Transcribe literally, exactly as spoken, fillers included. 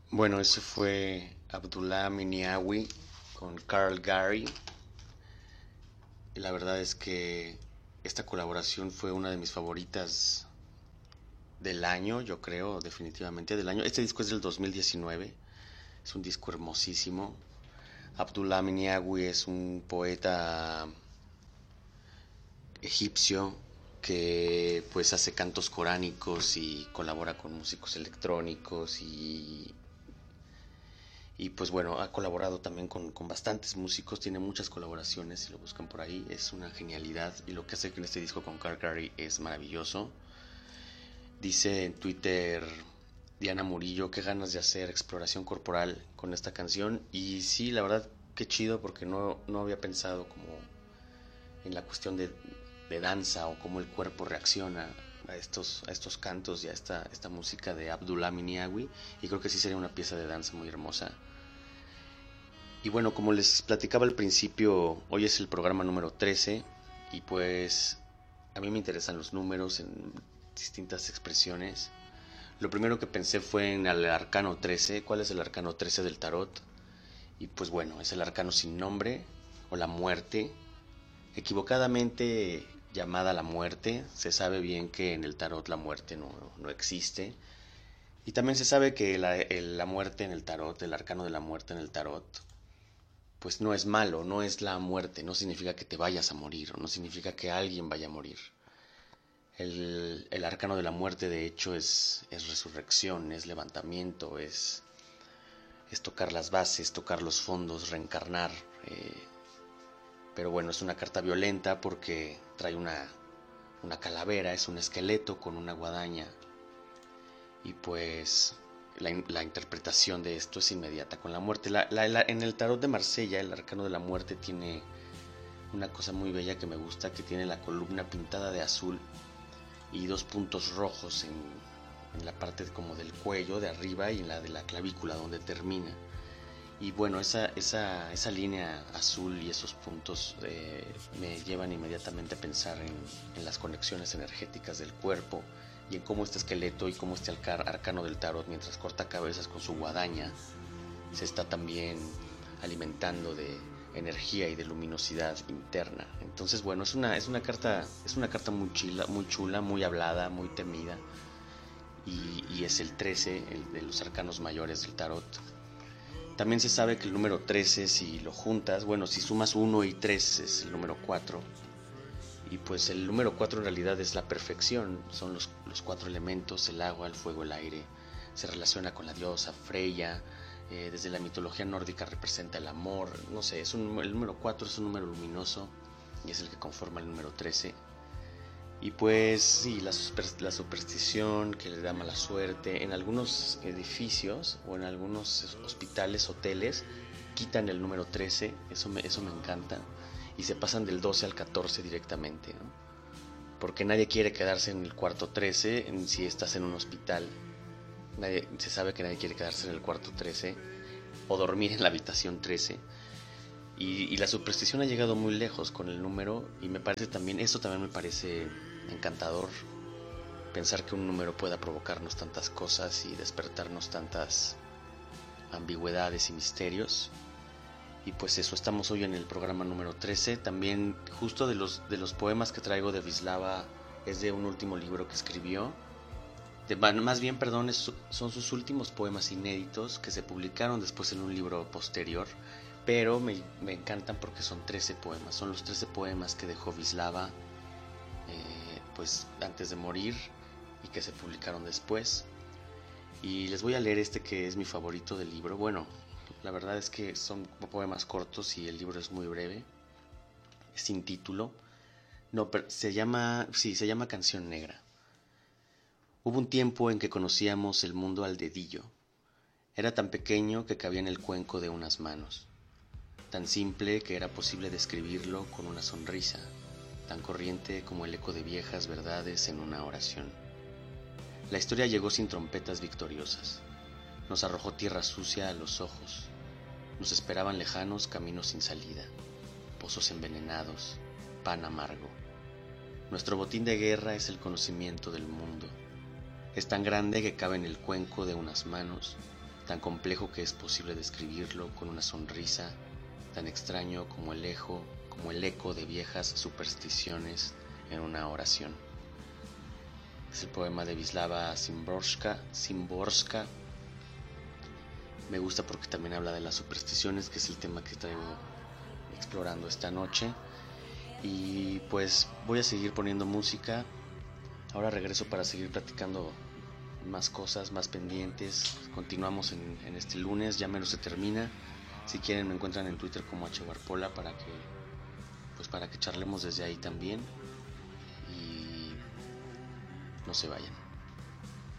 Bueno, ese fue Abdullah Miniawi con Carl Gary. Y la verdad es que esta colaboración fue una de mis favoritas del año, yo creo, definitivamente del año. Este disco es del dos mil diecinueve, es un disco hermosísimo. Abdullah Miniawi es un poeta egipcio que pues hace cantos coránicos y colabora con músicos electrónicos y Y pues bueno, ha colaborado también con, con bastantes músicos, tiene muchas colaboraciones, si lo buscan por ahí, es una genialidad. Y lo que hace con este disco con Carl Gary es maravilloso. Dice en Twitter Diana Murillo, qué ganas de hacer exploración corporal con esta canción. Y sí, la verdad, qué chido, porque no, no había pensado como en la cuestión de, de danza o cómo el cuerpo reacciona a estos, a estos cantos y a esta, esta música de Abdullah Miniawi. Y creo que sí sería una pieza de danza muy hermosa. Y bueno, como les platicaba al principio, hoy es el programa número trece y pues a mí me interesan los números en distintas expresiones. Lo primero que pensé fue en el arcano trece. ¿Cuál es el arcano trece del tarot? Y pues bueno, es el arcano sin nombre o la muerte, equivocadamente llamada la muerte. Se sabe bien que en el tarot la muerte no, no existe. Y también se sabe que la, el- la muerte en el tarot, el arcano de la muerte en el tarot, pues no es malo, no es la muerte, no significa que te vayas a morir, o no significa que alguien vaya a morir. El, el arcano de la muerte, de hecho, es, es resurrección, es levantamiento, es, es tocar las bases, tocar los fondos, reencarnar. eh, pero bueno, es una carta violenta porque trae una, una calavera, es un esqueleto con una guadaña. Y pues la, la interpretación de esto es inmediata con la muerte. La, la, la, en el tarot de Marsella, el arcano de la muerte tiene una cosa muy bella que me gusta, que tiene la columna pintada de azul y dos puntos rojos en, en la parte como del cuello de arriba y en la de la clavícula donde termina. Y bueno, esa, esa, esa línea azul y esos puntos eh, me llevan inmediatamente a pensar en, en las conexiones energéticas del cuerpo y en cómo este esqueleto y cómo este arcano del tarot, mientras corta cabezas con su guadaña, se está también alimentando de energía y de luminosidad interna. Entonces, bueno, es una, es una carta, es una carta muy chula, muy chula, muy hablada, muy temida. Y, y es el trece, el de los arcanos mayores del tarot. También se sabe que el número trece, si lo juntas, bueno, si sumas uno y tres es el número cuatro. Y pues el número cuatro en realidad es la perfección, son los, los cuatro elementos, el agua, el fuego, el aire. Se relaciona con la diosa Freya, eh, desde la mitología nórdica representa el amor, no sé, es un, el número cuatro es un número luminoso y es el que conforma el número trece. Y pues sí, la, super, la superstición que le da mala suerte, en algunos edificios o en algunos hospitales, hoteles, quitan el número trece, eso me, eso me encanta, y se pasan del doce al catorce directamente, ¿no? Porque nadie quiere quedarse en el cuarto trece en, si estás en un hospital. Nadie, se sabe que nadie quiere quedarse en el cuarto trece o dormir en la habitación trece. Y, y la superstición ha llegado muy lejos con el número y me parece también, eso también me parece encantador, pensar que un número pueda provocarnos tantas cosas y despertarnos tantas ambigüedades y misterios. Y pues eso, estamos hoy en el programa número trece. También justo de los, de los poemas que traigo de Vislava es de un último libro que escribió. De, más bien, perdón, es, son sus últimos poemas inéditos que se publicaron después en un libro posterior. Pero me, me encantan porque son trece poemas. Son los trece poemas que dejó Vislava eh, pues antes de morir y que se publicaron después. Y les voy a leer este que es mi favorito del libro. Bueno, la verdad es que son poemas cortos y el libro es muy breve. Es sin título. No, pero se llama, sí, se llama Canción Negra. Hubo un tiempo en que conocíamos el mundo al dedillo. Era tan pequeño que cabía en el cuenco de unas manos. Tan simple que era posible describirlo con una sonrisa, tan corriente como el eco de viejas verdades en una oración. La historia llegó sin trompetas victoriosas, nos arrojó tierra sucia a los ojos, nos esperaban lejanos caminos sin salida, pozos envenenados, pan amargo. Nuestro botín de guerra es el conocimiento del mundo, es tan grande que cabe en el cuenco de unas manos, tan complejo que es posible describirlo con una sonrisa, tan extraño como el eco, como el eco de viejas supersticiones en una oración. Es el poema de Wisława Szymborska, Szymborska. Me gusta porque también habla de las supersticiones, que es el tema que traigo explorando esta noche. Y pues voy a seguir poniendo música. Ahora regreso para seguir platicando más cosas, más pendientes. Continuamos en, en este lunes, ya menos se termina. Si quieren me encuentran en Twitter como H Barpola para que pues para que charlemos desde ahí también. Y no se vayan.